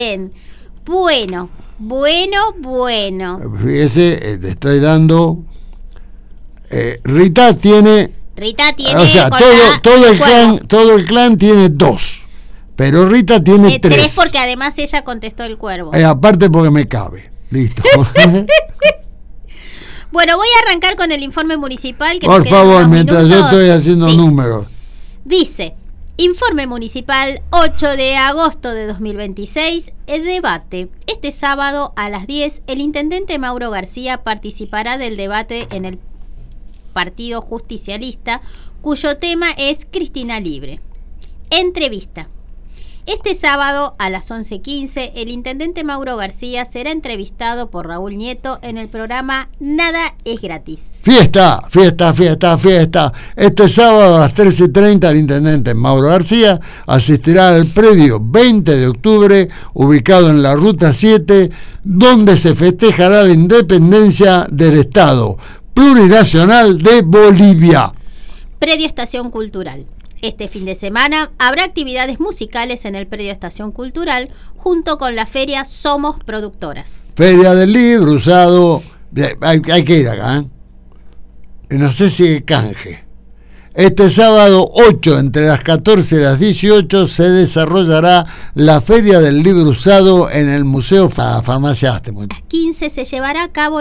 Bien. Bueno. Fíjese, le estoy dando. Rita tiene. O sea, todo el clan tiene 2. Pero Rita tiene 3. 3 porque además ella contestó el cuervo. Aparte porque me cabe. Listo. Bueno, voy a arrancar con el informe municipal. Por favor, mientras yo estoy haciendo números. Dice, informe municipal 8 de agosto de 2026, el debate. Este sábado a las 10, el intendente Mauro García participará del debate en el Partido Justicialista, cuyo tema es Cristina Libre. Entrevista. Este sábado a las 11:15, el intendente Mauro García será entrevistado por Raúl Nieto en el programa Nada es Gratis. Fiesta. Este sábado a las 13:30, el intendente Mauro García asistirá al predio 20 de octubre, ubicado en la Ruta 7, donde se festejará la independencia del Estado Plurinacional de Bolivia. Predio Estación Cultural. Este fin de semana habrá actividades musicales en el Predio Estación Cultural junto con la feria Somos Productoras. Feria del Libro Usado. Hay que ir acá, ¿eh? No sé si canje. Este sábado 8, entre las 14 y las 18, se desarrollará la Feria del Libro Usado en el Museo Farmacia Astemund. A las 15 se llevará a cabo